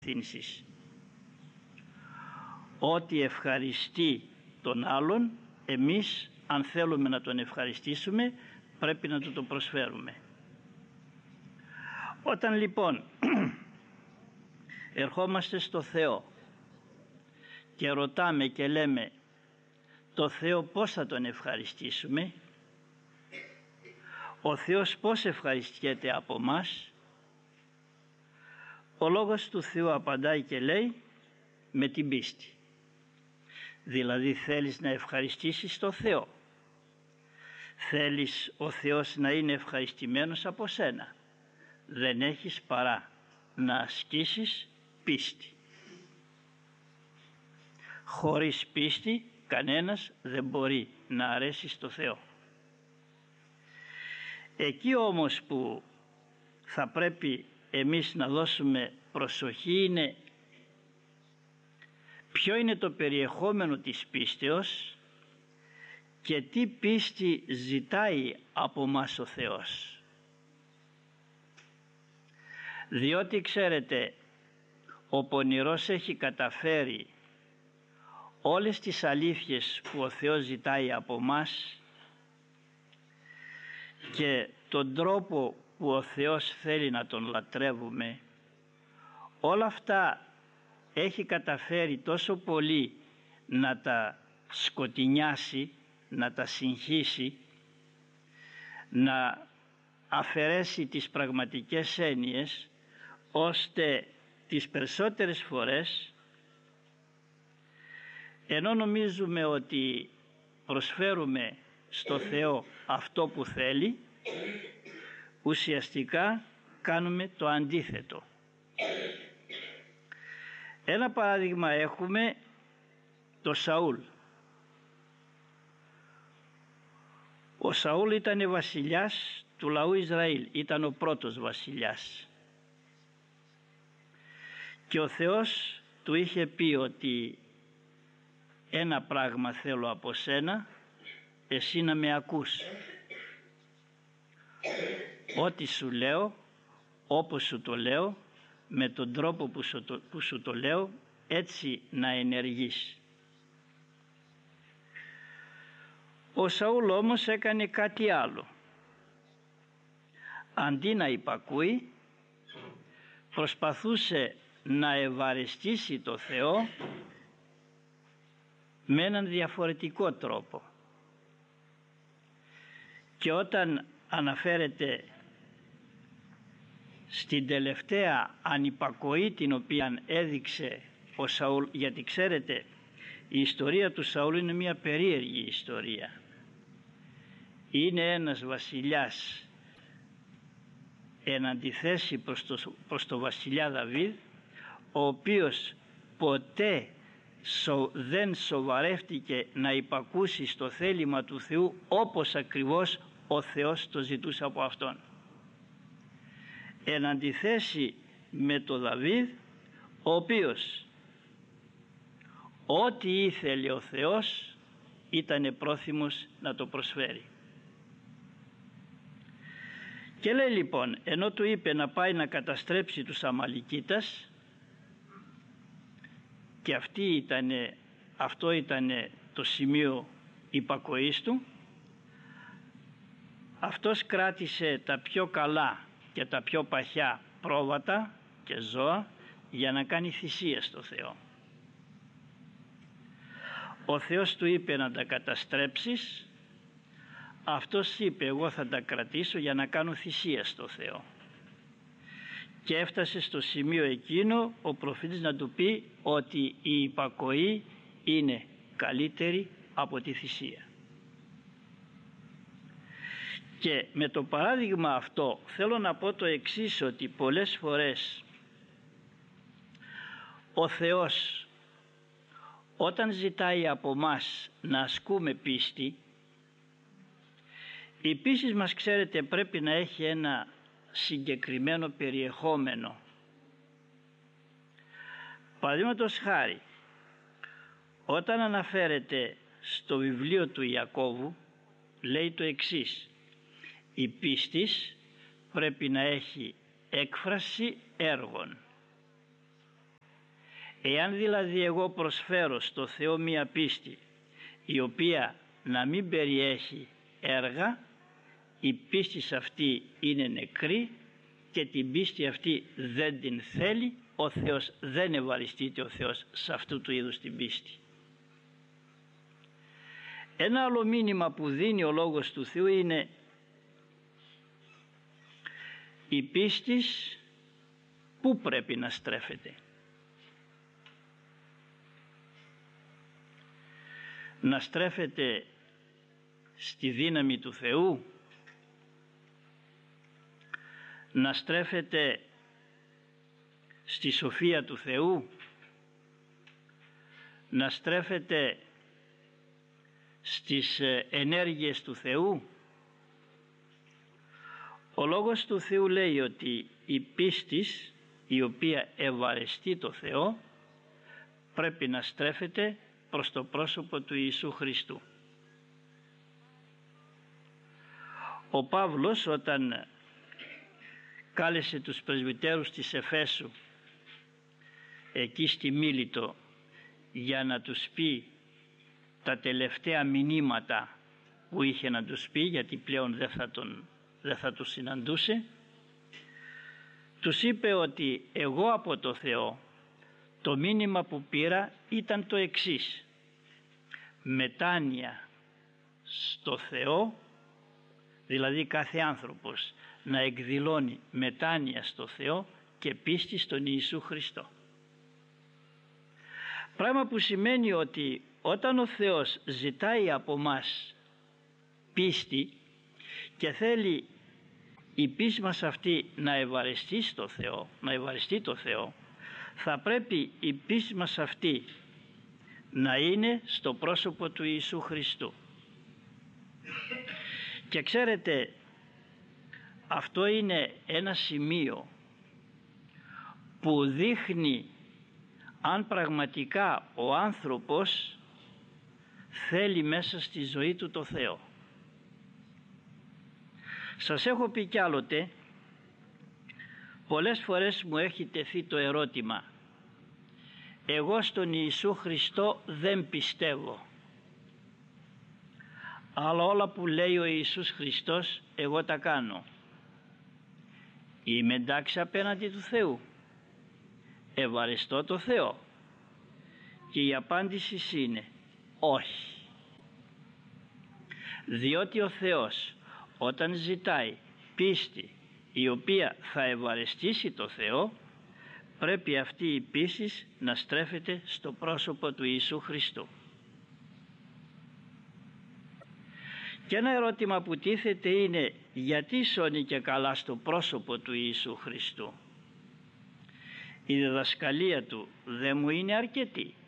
ευθύνσης. Ό,τι ευχαριστεί τον άλλον, εμείς αν θέλουμε να τον ευχαριστήσουμε πρέπει να του το προσφέρουμε. Όταν λοιπόν ερχόμαστε στο Θεό και ρωτάμε και λέμε το Θεό πώς θα τον ευχαριστήσουμε, ο Θεός πώς ευχαριστιέται από μας, ο Λόγος του Θεού απαντάει και λέει με την πίστη. Δηλαδή θέλεις να ευχαριστήσεις το Θεό, θέλεις ο Θεός να είναι ευχαριστημένος από σένα, δεν έχεις παρά να ασκήσεις πίστη. Χωρίς πίστη κανένας δεν μπορεί να αρέσει στο Θεό. Εκεί όμως που θα πρέπει εμείς να δώσουμε προσοχή είναι ποιο είναι το περιεχόμενο της πίστεως και τι πίστη ζητάει από μας ο Θεός. Διότι ξέρετε, ο πονηρός έχει καταφέρει όλες τις αλήθειες που ο Θεός ζητάει από μας και τον τρόπο που ο Θεός θέλει να τον λατρεύουμε, όλα αυτά έχει καταφέρει τόσο πολύ να τα σκοτεινιάσει, να τα συγχύσει, να αφαιρέσει τις πραγματικές έννοιες, ώστε τις περισσότερες φορές, ενώ νομίζουμε ότι προσφέρουμε στο Θεό αυτό που θέλει, ουσιαστικά κάνουμε το αντίθετο. Ένα παράδειγμα έχουμε το Σαούλ. Ο Σαούλ ήταν βασιλιάς του λαού Ισραήλ, ήταν ο πρώτος βασιλιάς. Και ο Θεός του είχε πει ότι ένα πράγμα θέλω από σένα, εσύ να με ακούς. Ό,τι σου λέω, όπως σου το λέω, με τον τρόπο που σου το λέω, έτσι να ενεργείς. Ο Σαούλ όμως έκανε κάτι άλλο. Αντί να υπακούει, προσπαθούσε να ευαρεστήσει το Θεό με έναν διαφορετικό τρόπο. Και όταν αναφέρεται στην τελευταία ανυπακοή την οποία έδειξε ο Σαούλ, γιατί ξέρετε η ιστορία του Σαούλ είναι μια περίεργη ιστορία. Είναι ένας βασιλιάς εν αντιθέσει προς το βασιλιά Δαβίδ, ο οποίος ποτέ δεν σοβαρεύτηκε να υπακούσει στο θέλημα του Θεού όπως ακριβώς ο Θεός το ζητούσε από αυτόν. Εν αντιθέσει με το Δαβίδ, ο οποίος ό,τι ήθελε ο Θεός ήταν πρόθυμος να το προσφέρει. Και λέει λοιπόν, ενώ του είπε να πάει να καταστρέψει τους Αμαλικίτας, και αυτό ήταν το σημείο υπακοής του, αυτός κράτησε τα πιο καλά και τα πιο παχιά πρόβατα και ζώα για να κάνει θυσία στο Θεό. Ο Θεός του είπε να τα καταστρέψεις, αυτός είπε εγώ θα τα κρατήσω για να κάνω θυσία στο Θεό. Και έφτασε στο σημείο εκείνο ο προφήτης να του πει ότι η υπακοή είναι καλύτερη από τη θυσία. Και με το παράδειγμα αυτό θέλω να πω το εξής, ότι πολλές φορές ο Θεός όταν ζητάει από μας να ασκούμε πίστη, η πίστη μας ξέρετε πρέπει να έχει ένα συγκεκριμένο περιεχόμενο. Παραδείγματος χάρη, όταν αναφέρεται στο βιβλίο του Ιακώβου λέει το εξής: η πίστης πρέπει να έχει έκφραση έργων. Εάν δηλαδή εγώ προσφέρω στο Θεό μία πίστη η οποία να μην περιέχει έργα, η πίστη αυτή είναι νεκρή και την πίστη αυτή δεν την θέλει ο Θεός, δεν ευαριστείται ο Θεός σε αυτού του είδους την πίστη. Ένα άλλο μήνυμα που δίνει ο Λόγος του Θεού είναι η πίστης πού πρέπει να στρέφεται. Να στρέφεται στη δύναμη του Θεού, να στρέφεται στη σοφία του Θεού, να στρέφεται στις ενέργειες του Θεού. Ο Λόγος του Θεού λέει ότι η πίστης η οποία ευαρεστεί το Θεό πρέπει να στρέφεται προς το πρόσωπο του Ιησού Χριστού. Ο Παύλος όταν κάλεσε τους πρεσβυτέρους της Εφέσου εκεί στη Μίλητο για να τους πει τα τελευταία μηνύματα που είχε να τους πει, γιατί πλέον δεν θα τους συναντούσε, τους είπε ότι εγώ από το Θεό το μήνυμα που πήρα ήταν το εξής: μετάνοια στο Θεό, δηλαδή κάθε άνθρωπος να εκδηλώνει μετάνοια στο Θεό και πίστη στον Ιησού Χριστό. Πράγμα που σημαίνει ότι όταν ο Θεός ζητάει από μας πίστη και θέλει η πίστη μας αυτή να ευαρεστεί στο Θεό, να ευαρεστεί το Θεό, θα πρέπει η πίστη μας αυτή να είναι στο πρόσωπο του Ιησού Χριστού. Και ξέρετε, αυτό είναι ένα σημείο που δείχνει αν πραγματικά ο άνθρωπος θέλει μέσα στη ζωή του το Θεό. Σας έχω πει κι άλλοτε, πολλές φορές μου έχει τεθεί το ερώτημα: εγώ στον Ιησού Χριστό δεν πιστεύω, αλλά όλα που λέει ο Ιησούς Χριστός εγώ τα κάνω. Είμαι εντάξει απέναντι του Θεού? Ευαρεστώ το Θεό? Και η απάντηση είναι όχι. Διότι ο Θεός όταν ζητάει πίστη η οποία θα ευαρεστήσει το Θεό, πρέπει αυτή η πίστη να στρέφεται στο πρόσωπο του Ιησού Χριστού. Και ένα ερώτημα που τίθεται είναι: γιατί σώνει και καλά στο πρόσωπο του Ιησού Χριστού? Η διδασκαλία του δεν μου είναι αρκετή?